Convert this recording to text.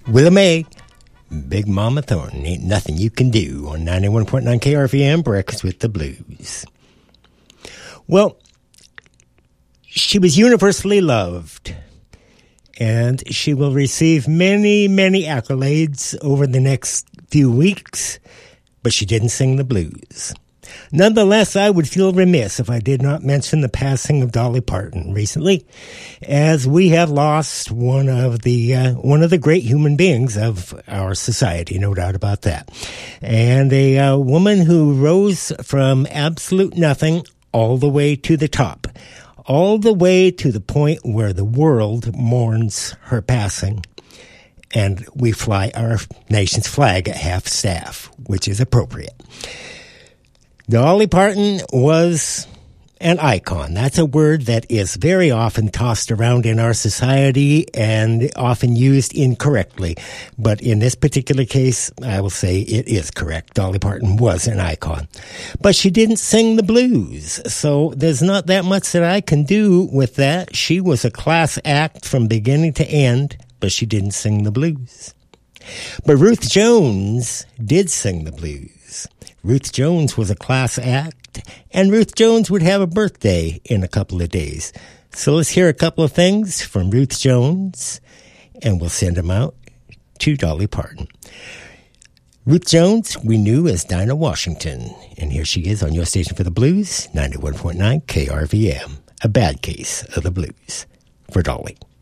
Willa Mae, Big Mama Thornton, Ain't Nothing You Can Do on 91.9 KRVM, Breakfast with the Blues. Well, she was universally loved, and she will receive many, many accolades over the next few weeks, but she didn't sing the blues. Nonetheless, I would feel remiss if I did not mention the passing of Dolly Parton recently, as we have lost one of the great human beings of our society, no doubt about that. And a woman who rose from absolute nothing all the way to the top, all the way to the point where the world mourns her passing. And we fly our nation's flag at half-staff, which is appropriate. Dolly Parton was an icon. That's a word that is very often tossed around in our society and often used incorrectly. But in this particular case, I will say it is correct. Dolly Parton was an icon. But she didn't sing the blues, so there's not that much that I can do with that. She was a class act from beginning to end, but she didn't sing the blues. But Ruth Jones did sing the blues. Ruth Jones was a class act, and Ruth Jones would have a birthday in a couple of days. So let's hear a couple of things from Ruth Jones, and we'll send them out to Dolly Parton. Ruth Jones, we knew as Dinah Washington, and here she is on your station for the blues, 91.9 KRVM, a bad case of the blues for Dolly.